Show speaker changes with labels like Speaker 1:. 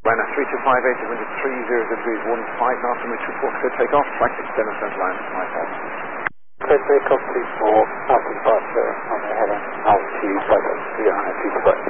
Speaker 1: Ryanair 3258, wind at 30 degrees, 15 knots, and we 24 clear takeoff, flight extended central line, my fault.
Speaker 2: Clear takeoff, 24, Alpha departure on the heading, altitude, flight altitude, 2 to